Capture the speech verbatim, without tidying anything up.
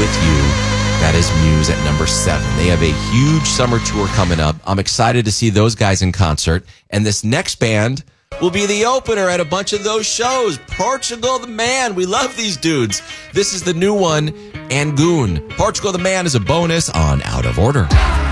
With You. That is Muse at number seven. They have a huge summer tour coming up. I'm excited to see those guys in concert. And this next band will be the opener at a bunch of those shows. Portugal the Man. We love these dudes. This is the new one, Angoon. Portugal the Man is a bonus on Out of Order.